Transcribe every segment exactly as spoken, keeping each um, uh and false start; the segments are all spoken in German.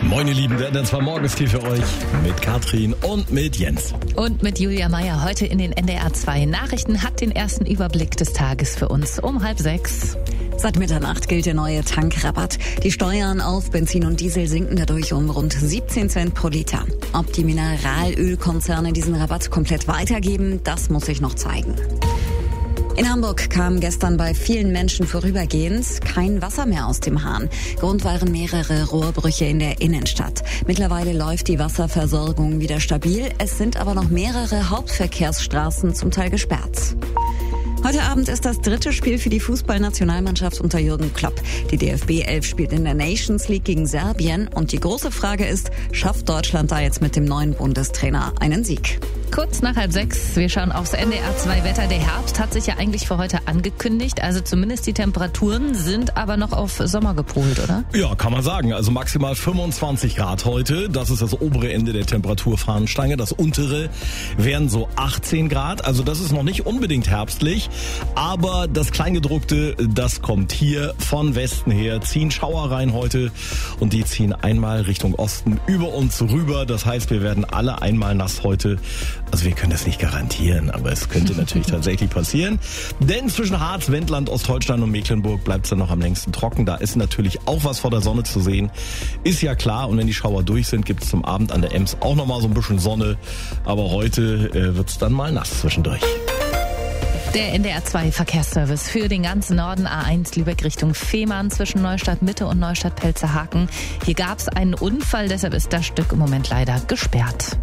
Moin ihr Lieben, wir hatten dann zwar Morgenstief für euch mit Katrin und mit Jens. Und mit Julia Meyer heute in den N D R zwei Nachrichten hat den ersten Überblick des Tages für uns um halb sechs. Seit Mitternacht gilt der neue Tankrabatt. Die Steuern auf Benzin und Diesel sinken dadurch um rund siebzehn Cent pro Liter. Ob die Mineralölkonzerne diesen Rabatt komplett weitergeben, das muss sich noch zeigen. In Hamburg kam gestern bei vielen Menschen vorübergehend kein Wasser mehr aus dem Hahn. Grund waren mehrere Rohrbrüche in der Innenstadt. Mittlerweile läuft die Wasserversorgung wieder stabil. Es sind aber noch mehrere Hauptverkehrsstraßen zum Teil gesperrt. Heute Abend ist das dritte Spiel für die Fußballnationalmannschaft unter Jürgen Klopp. Die D F B elf spielt in der Nations League gegen Serbien. Und die große Frage ist, schafft Deutschland da jetzt mit dem neuen Bundestrainer einen Sieg? Kurz nach halb sechs, wir schauen aufs N D R zwei Wetter. Der Herbst hat sich ja eigentlich für heute angekündigt. Also zumindest die Temperaturen sind aber noch auf Sommer gepolt, oder? Ja, kann man sagen. Also maximal fünfundzwanzig Grad heute. Das ist das obere Ende der Temperaturfahnenstange. Das untere wären so achtzehn Grad. Also das ist noch nicht unbedingt herbstlich. Aber das Kleingedruckte, das kommt hier von Westen her. Ziehen Schauer rein heute und die ziehen einmal Richtung Osten über uns rüber. Das heißt, wir werden alle einmal nass heute. Also wir können das nicht garantieren, aber es könnte natürlich tatsächlich passieren. Denn zwischen Harz, Wendland, Ostholstein und Mecklenburg bleibt es dann noch am längsten trocken. Da ist natürlich auch was vor der Sonne zu sehen. Ist ja klar. Und wenn die Schauer durch sind, gibt es zum Abend an der Ems auch noch mal so ein bisschen Sonne. Aber heute äh, wird es dann mal nass zwischendurch. Der N D R zwei Verkehrsservice für den ganzen Norden A eins Lübeck Richtung Fehmarn zwischen Neustadt Mitte und Neustadt Pelzerhaken. Hier gab es einen Unfall, deshalb ist das Stück im Moment leider gesperrt.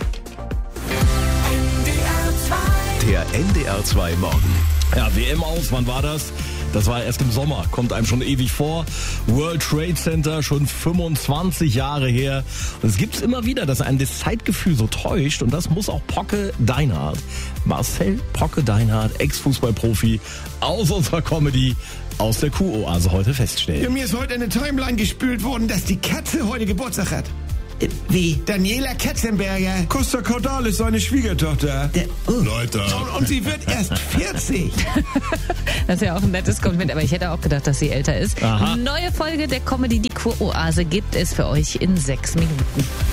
Der N D R zwei Morgen. Ja, W M aus, wann war das? Das war erst im Sommer, kommt einem schon ewig vor. World Trade Center, schon fünfundzwanzig Jahre her. Und es gibt's immer wieder, dass einem das Zeitgefühl so täuscht. Und das muss auch Pocke Deinhardt, Marcel Pocke Deinhardt, Ex-Fußballprofi aus unserer Comedy, aus der Kuh-Oase heute feststellen. Ja, mir ist heute eine Timeline gespült worden, dass die Katze heute Geburtstag hat. Wie? Daniela Katzenberger. Costa Caudal ist seine Schwiegertochter. Der, oh. Leute. Und, und sie wird erst vierzig. Das ist ja auch ein nettes Kompliment, aber ich hätte auch gedacht, dass sie älter ist. Aha. Neue Folge der Comedy Die Kuh-Oase gibt es für euch in sechs Minuten.